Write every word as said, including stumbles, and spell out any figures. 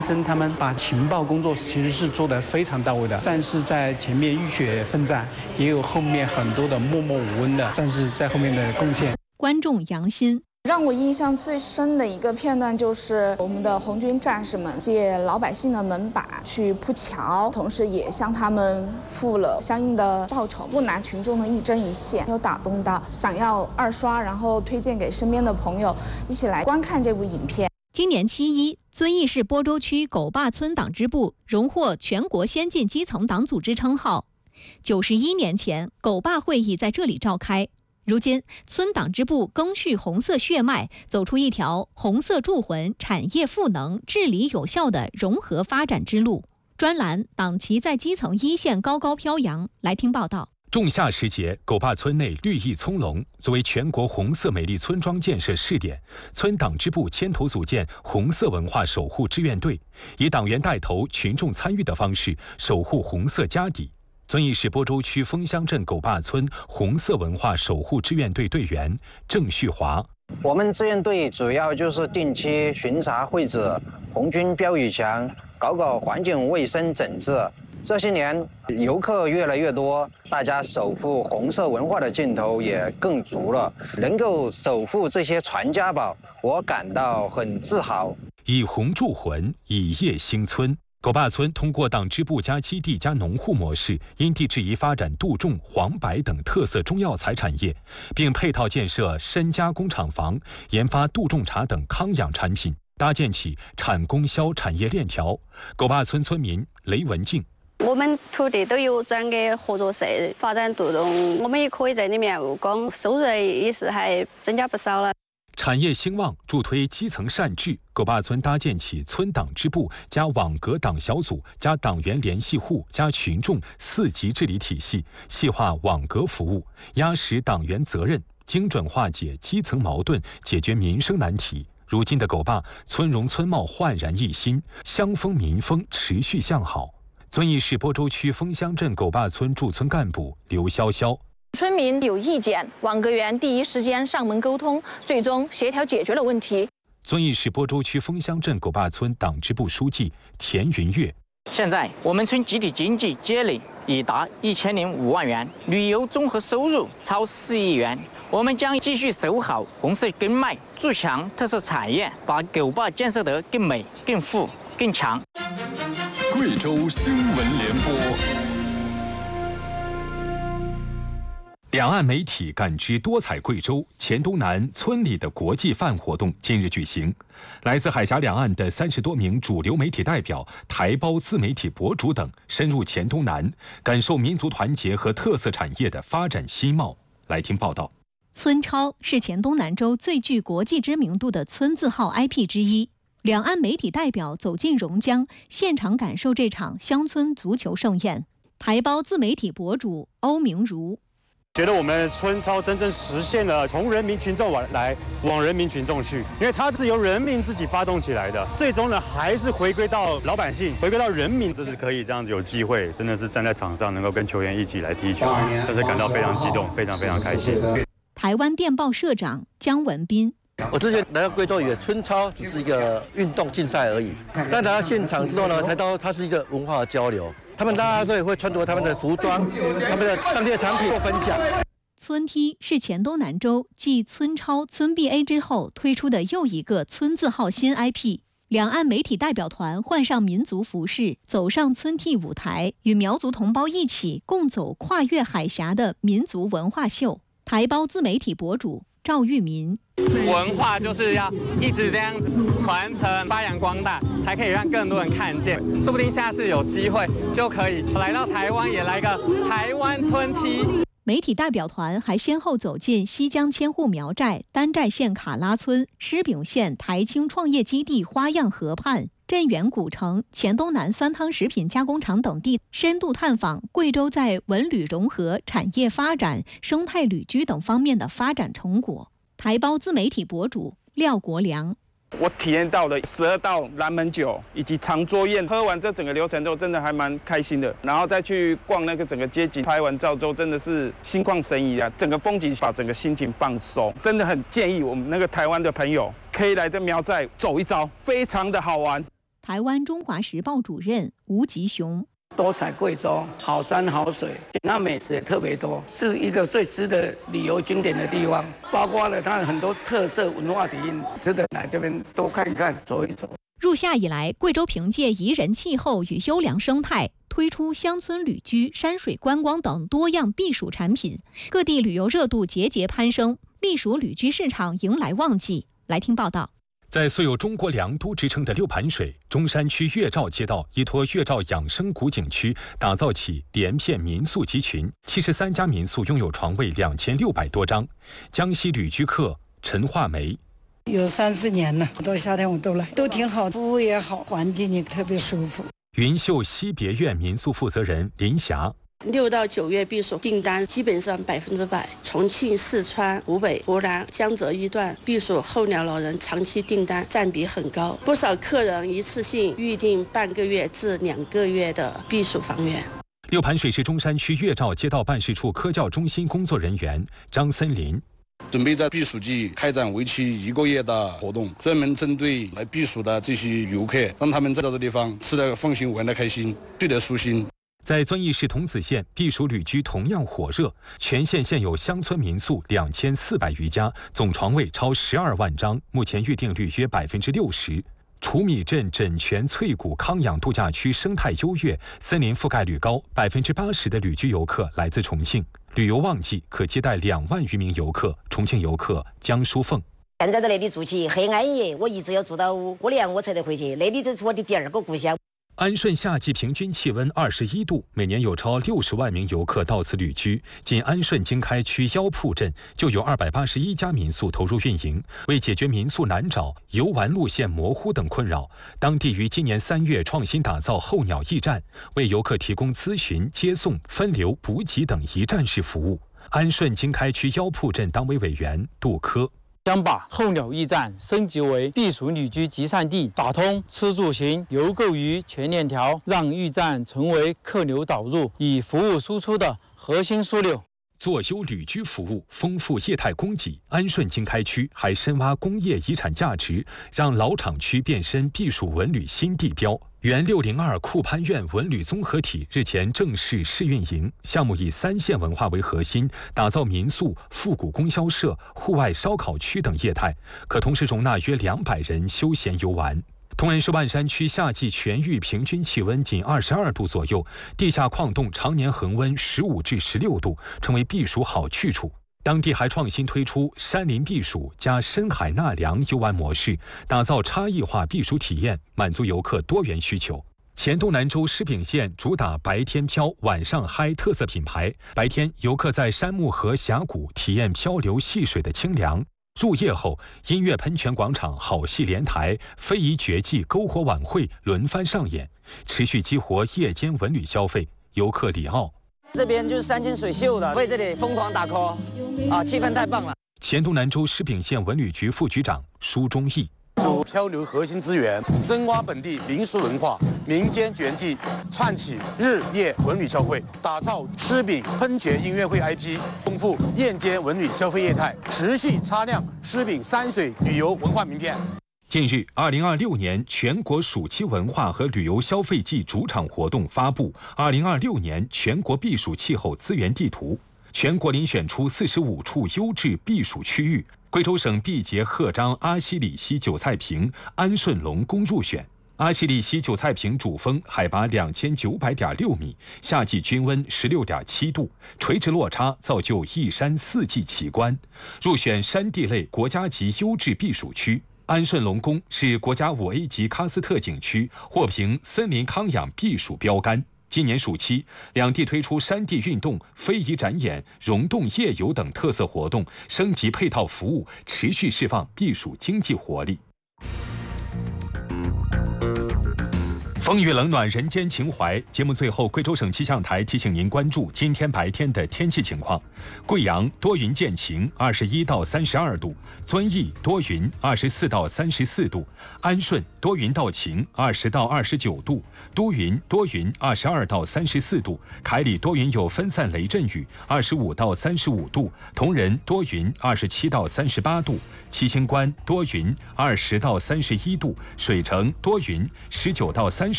真他们把情报工作其实是做得非常到位的，战士在前面浴血奋战，也有后面很多的默默无闻的战士在后面的贡献。 观众杨欣。 让我印象最深的一个片段就是我们的红军战士们借老百姓的门把去铺桥，同时也向他们付了相应的报酬，不拿群众的一针一线，有打动到，想要二刷，然后推荐给身边的朋友一起来观看这部影片。 今年七一，遵义市播州区狗坝村党支部荣获全国先进基层党组织称号。九十一年前，狗坝会议在这里召开。如今，村党支部赓续红色血脉，走出一条红色铸魂、产业赋能、治理有效的融合发展之路。专栏党旗在基层一线高高飘扬。来听报道。 仲夏时节，狗坝村内绿意葱茏。作为全国红色美丽村庄建设试点，村党支部牵头组建红色文化守护志愿队，以党员带头、群众参与的方式守护红色家底。遵义市播州区枫乡镇狗坝村红色文化守护志愿队队员郑旭华： 我们志愿队主要就是定期巡查会址、红军标语墙，搞搞环境卫生整治。这些年游客越来越多，大家守护红色文化的劲头也更足了。能够守护这些传家宝，我感到很自豪。 以红铸魂，以业兴村。狗坝村通过党支部加基地加农户模式，因地制宜发展杜仲、黄柏等特色中药材产业，并配套建设深加工厂房，研发杜仲茶等康养产品，搭建起产供销产业链条。狗坝村村民雷文静： 我们土地都有转给合作社发展杜仲，我们也可以在里面务工，收入也是还增加不少了。 产业兴旺，助推基层善治。狗坝村搭建起村党支部加网格党小组加党员联系户加群众四级治理体系，细化网格服务，压实党员责任，精准化解基层矛盾，解决民生难题。如今的狗坝村容村貌焕然一新，乡风民风持续向好。遵义市播州区枫乡镇狗坝村驻村干部刘潇潇： 村民有意见，网格员第一时间上门沟通，最终协调解决了问题。 遵义市播州区枫乡镇狗坝村党支部书记田云月： 现在我们村集体经济积累已达一千零五万元，旅游综合收入超四亿元。我们将继续守好红色根脉，筑强特色产业，把狗坝建设得更美、更富、更强。 贵州新闻联播。 两岸媒体感知多彩贵州，黔东南村里的国际范活动近日举行。来自海峡两岸的三十多名主流媒体代表、台胞自媒体博主等深入黔东南，感受民族团结和特色产业的发展新貌。来听报道。 村超是黔东南州最具国际知名度的村字号 I P 之一。两岸媒体代表走进榕江，现场感受这场乡村足球盛宴。台胞自媒体博主欧明如： 觉得我们村超真正实现了从人民群众往来往人民群众去，因为它是由人民自己发动起来的，最终呢还是回归到老百姓，回归到人民。这是可以这样子有机会，真的是站在场上能够跟球员一起来踢球，真是感到非常激动，非常非常开心。 台湾电报社长姜文斌： 我之前来到贵州，以为村超只是一个运动竞赛而已，但来到现场之后呢，才到它是一个文化的交流。他们大家都也会穿着他们的服装，他们的当地的产品做分享。 村踢是黔东南州继村超、村 B A 之后推出的又一个村字号新 I P。两岸媒体代表团换上民族服饰，走上村踢舞台，与苗族同胞一起共走跨越海峡的民族文化秀。台胞自媒体博主赵玉民： 文化就是要一直这样子传承、发扬光大，才可以让更多人看见。说不定下次有机会就可以来到台湾，也来个台湾村踢。 媒体代表团还先后走进西江千户苗寨、丹寨县卡拉村、狮饼县台青创业基地花样河畔、镇远古城、黔东南酸汤食品加工厂等地，深度探访贵州在文旅融合、产业发展、生态旅居等方面的发展成果。台胞自媒体博主廖国良： 我体验到了十二道南门酒以及长桌宴，喝完这整个流程之后，真的还蛮开心的。然后再去逛那个整个街景，拍完照之后，真的是心旷神怡啊！整个风景把整个心情放松，真的很建议我们那个台湾的朋友可以来这苗寨走一遭，非常的好玩。 台湾中华时报主任吴吉雄。 多彩贵州，好山好水，那美食也特别多，是一个最值得旅游景点的地方。包括了它很多特色文化底蕴，值得来这边多看一看、走一走。 入夏以来，贵州凭借宜人气候与优良生态，推出乡村旅居、山水观光等多样避暑产品，各地旅游热度节节攀升，避暑旅居市场迎来旺季。来听报道。 在素有中国良都之称的六盘水中山区月照街道，依托月照养生古景区，打造起连片民宿集群，七十三家民宿拥有床位两千六百多张。江西旅居客陈化梅。 有三四年了，到夏天我都来，都挺好，服务也好，环境也特别舒服。 云秀西别院民宿负责人林霞。 六到九月避暑订单基本上百分之百，重庆、四川、湖北、湖南、江浙一段避暑候鸟老人长期订单占比很高，不少客人一次性预订半个月至两个月的避暑房源。 六盘水是中山区月照街道办事处科教中心工作人员张森林。 准备在避暑季开展为期一个月的活动，专门针对来避暑的这些游客，让他们在这个地方吃得放心、玩得开心、睡得舒心。 在遵义市桐梓县，避暑旅居同样火热，全县现有乡村民宿两千四百余家，总床位超十二万张，目前预订率约百分之六十。楚米镇枕泉翠谷康养度假区生态优越，森林覆盖率高，百分之八十的旅居游客来自重庆。旅游旺季可接待两万余名游客。重庆游客江淑凤。 现在在那里住起很安逸，我一直要住到过年我才得回去，那里就是我的第二个故乡。 安顺夏季平均气温二十一度，每年有超六十万名游客到此旅居。仅安顺经开区腰铺镇就有二百八十一家民宿投入运营。为解决民宿难找、游玩路线模糊等困扰，当地于今年三月创新打造候鸟驿站，为游客提供咨询、接送、分流、补给等一站式服务。安顺经开区腰铺镇党委委员杜科。 将把候鸟驿站升级为避暑旅居集散地，打通吃住行游购娱全链条，让驿站成为客流导入、以服务输出的核心枢纽。 坐优旅居服务，丰富业态供给。安顺经开区还深挖工业遗产价值，让老厂区变身避暑文旅新地标。原六零二库潘苑文旅综合体日前正式试运营，项目以三线文化为核心，打造民宿、复古供销社、户外烧烤区等业态，可同时容纳约两百人休闲游玩。同仁市万山区夏季全域平均气温仅二十二度左右，地下矿洞常年恒温十五至十六度，成为避暑好去处。当地还创新推出山林避暑加深海纳凉游玩模式，打造差异化避暑体验，满足游客多元需求。黔东南州施秉县主打白天漂晚上嗨特色品牌，白天游客在山木河峡谷体验漂流戏水的清凉，入夜后音乐喷泉广场好戏连台，非遗绝技篝火晚会轮番上演，持续激活夜间文旅消费。游客李奥。 这边就是山清水秀的，为这里疯狂打 call， 啊，气氛太棒了。 黔东南州施秉县文旅局副局长舒忠义。 主漂流核心资源，深挖本地民俗文化、民间绝技，串起日夜文旅消费，打造施秉喷泉音乐会 I P， 丰富夜间文旅消费业态，持续擦亮施秉山水旅游文化名片。 近日，二零二六年全国暑期文化和旅游消费季主场活动发布，二零二六年全国避暑气候资源地图，全国遴选出四十五处优质避暑区域，贵州省毕节鹤章阿西里溪九菜坪、安顺龙宫入选。阿西里溪九菜坪主峰海拔两千九百点六米，夏季均温十六点七度，垂直落差造就一山四季奇观，入选山地类国家级优质避暑区。安顺龙宫是国家五 A 级喀斯特景区，获评森林康养避暑标杆。今年暑期，两地推出山地运动、非遗展演、溶洞夜游等特色活动，升级配套服务，持续释放避暑经济活力。风雨冷暖，人间情怀。节目最后，贵州省气象台提醒您关注今天白天的天气情况：贵阳多云见晴，二十一到三十二度；遵义多云，二十四到三十四度；安顺多云到晴，二十到二十九度；都匀多云，二十二到三十四度；凯里多云有分散雷阵雨，二十五到三十五度；铜仁多云，二十七到三十八度；七星关多云，二十到三十一度；水城多云，十九到三十。